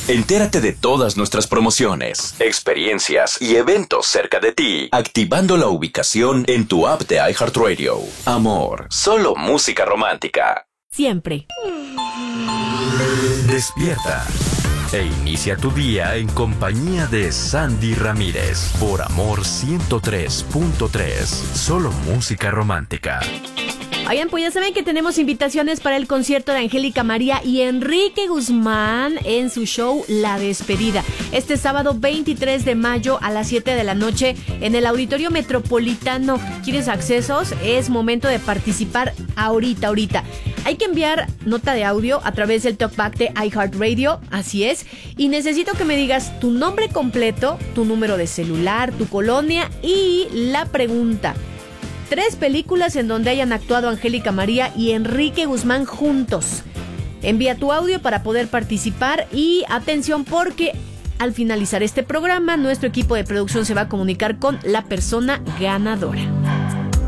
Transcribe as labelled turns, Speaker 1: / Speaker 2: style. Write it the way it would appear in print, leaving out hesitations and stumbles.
Speaker 1: Entérate de todas nuestras promociones, experiencias y eventos cerca de ti, activando la ubicación en tu app de iHeartRadio. Amor, solo música romántica.
Speaker 2: Siempre.
Speaker 3: Despierta e inicia tu día en compañía de Sandy Ramírez por Amor 103.3. Solo música romántica.
Speaker 2: Oigan, pues ya saben que tenemos invitaciones para el concierto de Angélica María y Enrique Guzmán en su show La Despedida. Este sábado 23 de mayo a las 7 de la noche en el Auditorio Metropolitano. ¿Quieres accesos? Es momento de participar ahorita. Hay que enviar nota de audio a través del talkback de iHeartRadio, así es. Y necesito que me digas tu nombre completo, tu número de celular, tu colonia y la pregunta. 3 películas en donde hayan actuado Angélica María y Enrique Guzmán juntos. Envía tu audio para poder participar y atención porque al finalizar este programa nuestro equipo de producción se va a comunicar con la persona ganadora.